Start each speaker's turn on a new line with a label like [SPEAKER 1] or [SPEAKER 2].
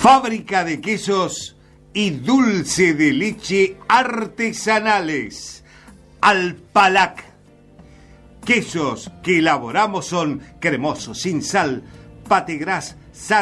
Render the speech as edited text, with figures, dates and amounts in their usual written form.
[SPEAKER 1] Fábrica de quesos y dulce de leche artesanales. Alpalac. Quesos que elaboramos son cremosos, sin sal, pategras,